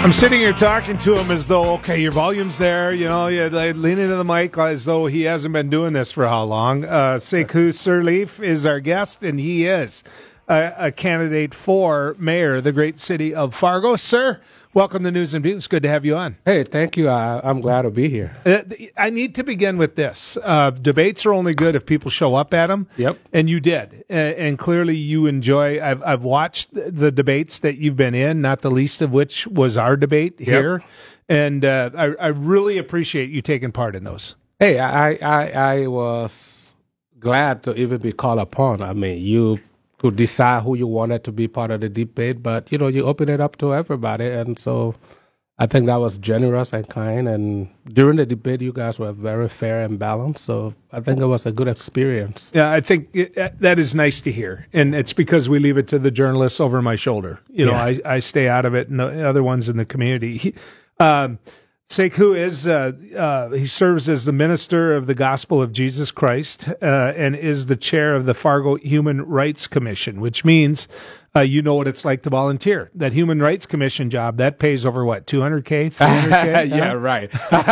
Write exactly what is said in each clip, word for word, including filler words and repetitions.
I'm sitting here talking to him as though, okay, your volume's there, you know, you lean into the mic as though he hasn't been doing this for how long. Uh, Sekou Sirleaf is our guest, and he is a, a candidate for mayor of the great city of Fargo. Sir, welcome to News and Views. Good to have you on. Hey, thank you. I, I'm glad to be here. Uh, I need to begin with this. Uh, debates are only good if people show up at them. Yep. And you did. Uh, and clearly you enjoy. I've, I've watched the debates that you've been in, not the least of which was our debate here. Yep. And uh, I, I really appreciate you taking part in those. Hey, I, I, I was glad to even be called upon. I mean, you could decide who you wanted to be part of the debate, but, you know, you open it up to everybody. And so I think that was generous and kind. And during the debate, you guys were very fair and balanced. So I think it was a good experience. Yeah, I think it, that is nice to hear. And it's because we leave it to the journalists over my shoulder. You know, yeah. I, I stay out of it, and the other ones in the community. He, um, Sekou is, uh, uh, he serves as the minister of the gospel of Jesus Christ, uh, and is the chair of the Fargo Human Rights Commission, which means, uh, you know what it's like to volunteer. That Human Rights Commission job, that pays over what, two hundred K, three hundred K? Yeah, right.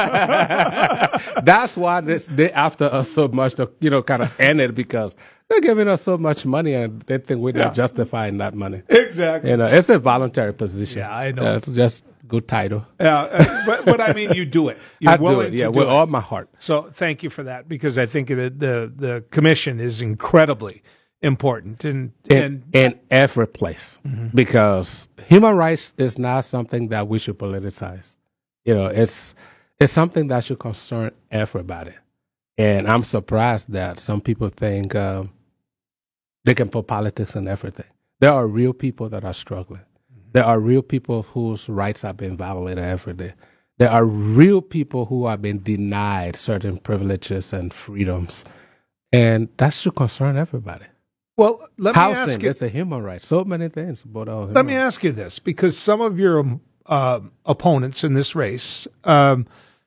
That's why this, they after us so much to, you know, kind of end it, because they're giving us so much money and they think we're yeah. not justifying that money. Exactly. You know, it's a voluntary position. Yeah, I know. Uh, it's just good title. Yeah, uh, but, but I mean, you do it. You're I willing do it, yeah, to do with it. all my heart. So thank you for that, because I think the the, the commission is incredibly important and in, and in every place, mm-hmm. because human rights is not something that we should politicize. You know, it's it's something that should concern everybody. And I'm surprised that some people think um, they can put politics in everything. There are real people that are struggling. There are real people whose rights are being violated every day. There are real people who are being denied certain privileges and freedoms. And that should concern everybody. Well, let Housing, me ask you. It's a human right. So many things. But, uh, let me ask you this, because some of your uh, opponents in this race um,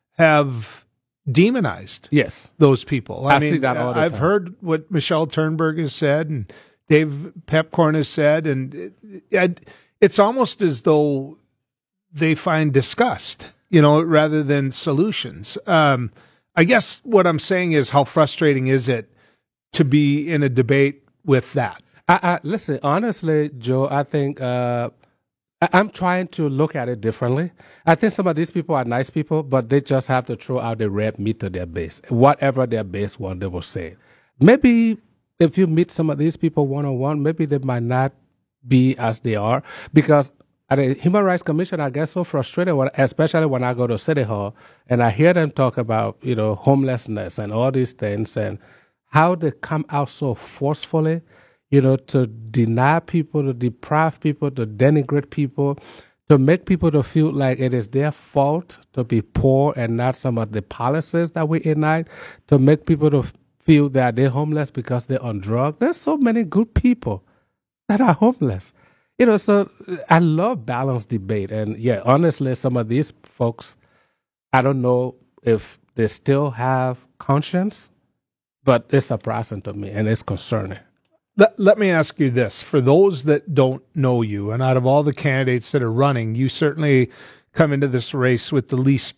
have demonized yes. those people. I, I mean, see that all the I've time. heard what Michelle Turnberg has said and Dave Pepcorn has said, and it, it, it's almost as though they find disgust, you know, rather than solutions. Um, I guess what I'm saying is, how frustrating is it to be in a debate with that? I, I, listen, honestly, Joe, I think uh, I, I'm trying to look at it differently. I think some of these people are nice people, but they just have to throw out the red meat to their base. Whatever their base want, they will say. Maybe if you meet some of these people one-on-one, maybe they might not be as they are, because at the Human Rights Commission, I get so frustrated, when, especially when I go to City Hall and I hear them talk about, you know, homelessness and all these things, and how they come out so forcefully, you know, to deny people, to deprive people, to denigrate people, to make people to feel like it is their fault to be poor and not some of the policies that we enact, to make people to feel that they're homeless because they're on drugs. There's so many good people that are homeless. You know, so I love balanced debate. And yeah, honestly, some of these folks, I don't know if they still have conscience, but it's surprising to me and it's concerning. Let, let me ask you this. For those that don't know you, and out of all the candidates that are running, you certainly come into this race with the least